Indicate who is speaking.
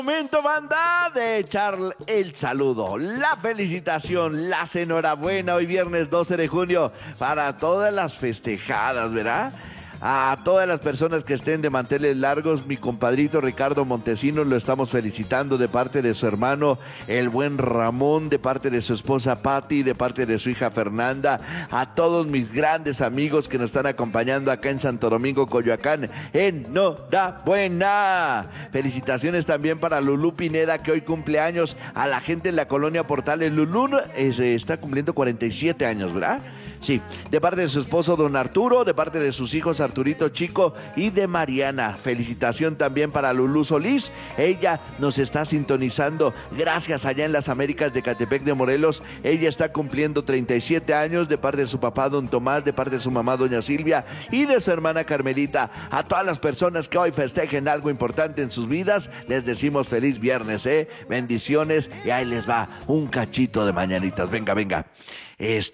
Speaker 1: Momento, banda, de echar el saludo, la felicitación, las enhorabuena hoy viernes 12 de junio para todas las festejadas, ¿verdad? A todas las personas que estén de manteles largos, mi compadrito Ricardo Montesinos lo estamos felicitando de parte de su hermano, el buen Ramón, de parte de su esposa Patti, de parte de su hija Fernanda, a todos mis grandes amigos que nos están acompañando acá en Santo Domingo, Coyoacán. ¡Enhorabuena! Felicitaciones también para Lulú Pineda, que hoy cumple años, a la gente en la colonia Portales. Lulú está cumpliendo 47 años, ¿verdad? Sí, de parte de su esposo don Arturo, de parte de sus hijos Arturito Chico y de Mariana. Felicitación también para Lulú Solís, ella nos está sintonizando, gracias, allá en las Américas de Catepec de Morelos. Ella está cumpliendo 37 años, de parte de su papá don Tomás, de parte de su mamá doña Silvia y de su hermana Carmelita. A todas las personas que hoy festejen algo importante en sus vidas, les decimos feliz viernes, bendiciones, y ahí les va un cachito de mañanitas. Venga, venga.